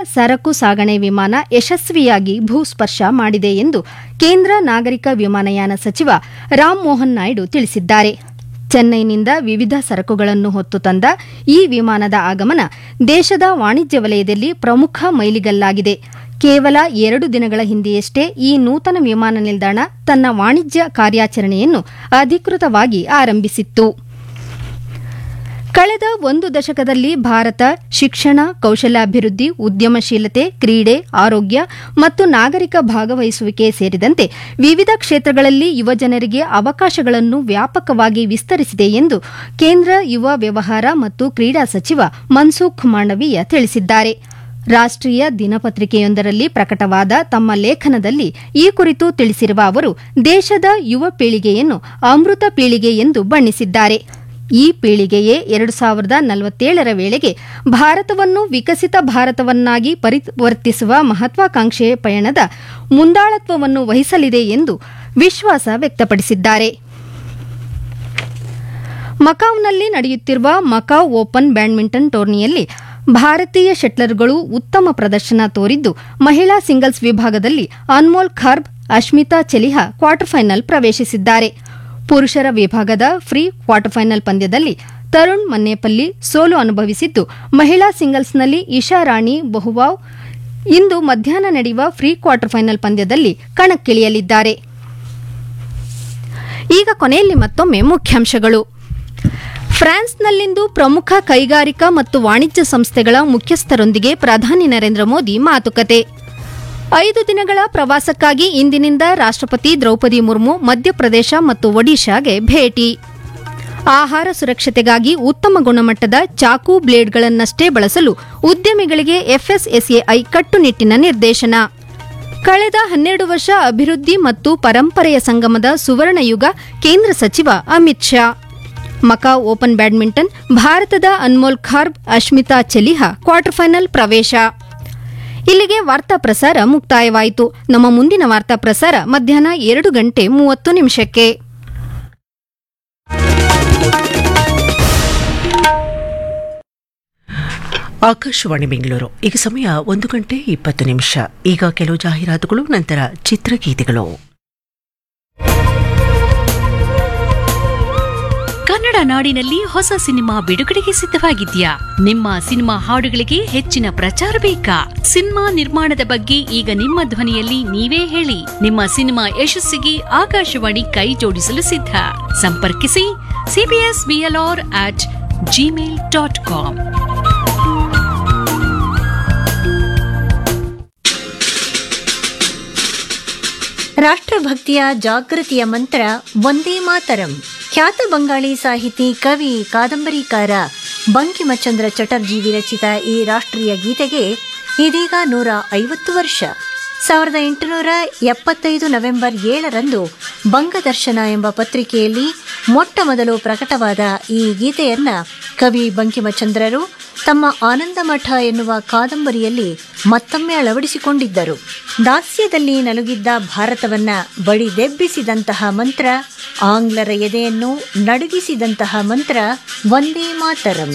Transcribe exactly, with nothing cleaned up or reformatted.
ಸರಕು ಸಾಗಣೆ ವಿಮಾನ ಯಶಸ್ವಿಯಾಗಿ ಭೂಸ್ಪರ್ಶ ಮಾಡಿದೆ ಎಂದು ಕೇಂದ್ರ ನಾಗರಿಕ ವಿಮಾನಯಾನ ಸಚಿವ ರಾಮಮೋಹನ್ ನಾಯ್ಡು ತಿಳಿಸಿದ್ದಾರೆ. ಚೆನ್ನೈನಿಂದ ವಿವಿಧ ಸರಕುಗಳನ್ನು ಹೊತ್ತು ತಂದ ಈ ವಿಮಾನದ ಆಗಮನ ದೇಶದ ವಾಣಿಜ್ಯ ವಲಯದಲ್ಲಿ ಪ್ರಮುಖ ಮೈಲಿಗಲ್ಲಾಗಿದೆ. ಕೇವಲ ಎರಡು ದಿನಗಳ ಹಿಂದೆಯಷ್ಟೇ ಈ ನೂತನ ವಿಮಾನ ನಿಲ್ದಾಣ ತನ್ನ ವಾಣಿಜ್ಯ ಕಾರ್ಯಾಚರಣೆಯನ್ನು ಅಧಿಕೃತವಾಗಿ ಆರಂಭಿಸಿತ್ತು. ಕಳೆದ ಒಂದು ದಶಕದಲ್ಲಿ ಭಾರತ ಶಿಕ್ಷಣ, ಕೌಶಲ್ಯಾಭಿವೃದ್ಧಿ, ಉದ್ಯಮಶೀಲತೆ, ಕ್ರೀಡೆ, ಆರೋಗ್ಯ ಮತ್ತು ನಾಗರಿಕ ಭಾಗವಹಿಸುವಿಕೆ ಸೇರಿದಂತೆ ವಿವಿಧ ಕ್ಷೇತ್ರಗಳಲ್ಲಿ ಯುವಜನರಿಗೆ ಅವಕಾಶಗಳನ್ನು ವ್ಯಾಪಕವಾಗಿ ವಿಸ್ತರಿಸಿದೆ ಎಂದು ಕೇಂದ್ರ ಯುವ ವ್ಯವಹಾರ ಮತ್ತು ಕ್ರೀಡಾ ಸಚಿವ ಮನ್ಸುಖ್ ಮಾಂಡವೀಯ ತಿಳಿಸಿದ್ದಾರೆ. ರಾಷ್ಟ್ರೀಯ ದಿನಪತ್ರಿಕೆಯೊಂದರಲ್ಲಿ ಪ್ರಕಟವಾದ ತಮ್ಮ ಲೇಖನದಲ್ಲಿ ಈ ಕುರಿತು ತಿಳಿಸಿರುವ ಅವರು, ದೇಶದ ಯುವ ಪೀಳಿಗೆಯನ್ನು ಅಮೃತ ಪೀಳಿಗೆ ಎಂದು ಬಣ್ಣಿಸಿದ್ದಾರೆ. ಈ ಪೀಳಿಗೆಯೇ ಎರಡು ಸಾವಿರದ ನಲವತ್ತೇಳರ ವೇಳೆಗೆ ಭಾರತವನ್ನು ವಿಕಸಿತ ಭಾರತವನ್ನಾಗಿ ಪರಿವರ್ತಿಸುವ ಮಹತ್ವಾಕಾಂಕ್ಷೆಯ ಪಯಣದ ಮುಂದಾಳತ್ವವನ್ನು ವಹಿಸಲಿದೆ ಎಂದು ವಿಶ್ವಾಸ ವ್ಯಕ್ತಪಡಿಸಿದ್ದಾರೆ. ಮಕಾವ್ನಲ್ಲಿ ನಡೆಯುತ್ತಿರುವ ಮಕಾವ್ ಓಪನ್ ಬ್ಯಾಡ್ಮಿಂಟನ್ ಟೂರ್ನಿಯಲ್ಲಿ ಭಾರತೀಯ ಶಟ್ಲರ್ಗಳು ಉತ್ತಮ ಪ್ರದರ್ಶನ ತೋರಿದ್ದು, ಮಹಿಳಾ ಸಿಂಗಲ್ಸ್ ವಿಭಾಗದಲ್ಲಿ ಅನ್ಮೋಲ್ ಖಾರ್ಬ್, ಅಶ್ಮಿತಾ ಚೆಲಿಹಾ ಕ್ವಾರ್ಟರ್ ಫೈನಲ್ ಪ್ರವೇಶಿಸಿದ್ದಾರೆ. ಪುರುಷರ ವಿಭಾಗದ ಫ್ರೀ ಕ್ವಾರ್ಟರ್ ಫೈನಲ್ ಪಂದ್ಯದಲ್ಲಿ ತರುಣ್ ಮನ್ನೇಪಲ್ಲಿ ಸೋಲು ಅನುಭವಿಸಿದ್ದು, ಮಹಿಳಾ ಸಿಂಗಲ್ಸ್ನಲ್ಲಿ ಇಶಾ ರಾಣಿ ಬಹುವಾವ್ ಇಂದು ಮಧ್ಯಾಹ್ನ ನಡೆಯುವ ಫ್ರೀ ಕ್ವಾರ್ಟರ್ ಫೈನಲ್ ಪಂದ್ಯದಲ್ಲಿ ಕಣಕ್ಕಿಳಿಯಲಿದ್ದಾರೆ. ಈಗ ಕೊನೆಯಲ್ಲಿ ಮತ್ತೊಮ್ಮೆ ಮುಖ್ಯಾಂಶಗಳು. ಫ್ರಾನ್ಸ್ನಲ್ಲಿಂದು ಪ್ರಮುಖ ಕೈಗಾರಿಕಾ ಮತ್ತು ವಾಣಿಜ್ಯ ಸಂಸ್ಥೆಗಳ ಮುಖ್ಯಸ್ಥರೊಂದಿಗೆ ಪ್ರಧಾನಿ ನರೇಂದ್ರ ಮೋದಿ ಮಾತುಕತೆ. ಐದು ದಿನಗಳ ಪ್ರವಾಸಕ್ಕಾಗಿ ಇಂದಿನಿಂದ ರಾಷ್ಟ್ರಪತಿ ದ್ರೌಪದಿ ಮುರ್ಮು ಮಧ್ಯಪ್ರದೇಶ ಮತ್ತು ಒಡಿಶಾಗೆ ಭೇಟಿ. ಆಹಾರ ಸುರಕ್ಷತೆಗಾಗಿ ಉತ್ತಮ ಗುಣಮಟ್ಟದ ಚಾಕು ಬ್ಲೇಡ್ಗಳನ್ನಷ್ಟೇ ಬಳಸಲು ಉದ್ಯಮಿಗಳಿಗೆ ಎಫ್ಎಸ್ಎಸ್ಎಐ ಕಟ್ಟುನಿಟ್ಟಿನ ನಿರ್ದೇಶನ. ಕಳೆದ ಹನ್ನೆರಡು ವರ್ಷ ಅಭಿವೃದ್ಧಿ ಮತ್ತು ಪರಂಪರೆಯ ಸಂಗಮದ ಸುವರ್ಣ ಯುಗ, ಕೇಂದ್ರ ಸಚಿವ Amit Shah. Macau open badminton, ಭಾರತದ ಅನ್ಮೋಲ್ ಖಾರ್ಬ್, ಅಶ್ಮಿತಾ ಚೆಲಿಹಾ ಕ್ವಾರ್ಟರ್ ಫೈನಲ್ ಪ್ರವೇಶ. ಇಲ್ಲಿಗೆ ವಾರ್ತಾ ಪ್ರಸಾರ ಮುಕ್ತಾಯವಾಯಿತು. ನಮ್ಮ ಮುಂದಿನ ವಾರ್ತಾ ಪ್ರಸಾರ ಮಧ್ಯಾಹ್ನ ಎರಡು ಗಂಟೆ ಮೂವತ್ತು ನಿಮಿಷಕ್ಕೆ. ಆಕಾಶವಾಣಿ ಬೆಂಗಳೂರು. ಈಗ ಸಮಯ ಒಂದು ಗಂಟೆ ಇಪ್ಪತ್ತು ನಿಮಿಷ. ಈಗ ಕೆಲವು ಜಾಹೀರಾತುಗಳು, ನಂತರ ಚಿತ್ರಗೀತೆಗಳು. ಕನ್ನಡ ನಾಡಿನಲ್ಲಿ ಹೊಸ ಸಿನಿಮಾ ಬಿಡುಗಡೆಗೆ ಸಿದ್ಧವಾಗಿದ್ಯಾ? ನಿಮ್ಮ ಸಿನಿಮಾ ಹಾಡುಗಳಿಗೆ ಹೆಚ್ಚಿನ ಪ್ರಚಾರ ಬೇಕಾ? ಸಿನಿಮಾ ನಿರ್ಮಾಣದ ಬಗ್ಗೆ ಈಗ ನಿಮ್ಮ ಧ್ವನಿಯಲ್ಲಿ ನೀವೇ ಹೇಳಿ. ನಿಮ್ಮ ಸಿನಿಮಾ ಯಶಸ್ಸಿಗೆ ಆಕಾಶವಾಣಿ ಕೈ ಜೋಡಿಸಲು ಸಿದ್ಧ. ಸಂಪರ್ಕಿಸಿ CBS BLR at Gmail dot com. ರಾಷ್ಟ್ರಭಕ್ತಿಯ ಜಾಗೃತಿಯ ಮಂತ್ರ ವಂದೇ ಮಾತರಂ. ಖ್ಯಾತ ಬಂಗಾಳಿ ಸಾಹಿತಿ, ಕವಿ, ಕಾದಂಬರಿಕಾರ ಬಂಕಿಮಚಂದ್ರ ಚಟರ್ಜಿ ವಿರಚಿತ ಈ ರಾಷ್ಟ್ರೀಯ ಗೀತೆಗೆ ಇದೀಗ ನೂರ ಐವತ್ತು ವರ್ಷ. ಸಾವಿರದ ಎಂಟುನೂರ ಎಪ್ಪತ್ತೈದು ನವೆಂಬರ್ ಏಳರಂದು ಬಂಗದರ್ಶನ ಎಂಬ ಪತ್ರಿಕೆಯಲ್ಲಿ ಮೊಟ್ಟ ಮೊದಲು ಪ್ರಕಟವಾದ ಈ ಗೀತೆಯನ್ನ ಕವಿ ಬಂಕಿಮಚಂದ್ರರು ತಮ್ಮ ಆನಂದಮಠ ಎನ್ನುವ ಕಾದಂಬರಿಯಲ್ಲಿ ಮತ್ತೊಮ್ಮೆ ಅಳವಡಿಸಿಕೊಂಡಿದ್ದರು. ದಾಸ್ಯದಲ್ಲಿ ನಲುಗಿದ್ದ ಭಾರತವನ್ನ ಬಡಿದೆಬ್ಬಿಸಿದಂತಹ ಮಂತ್ರ, ಆಂಗ್ಲರ ಎದೆಯನ್ನು ನಡುಗಿಸಿದಂತಹ ಮಂತ್ರ ವಂದೇ ಮಾತರಂ.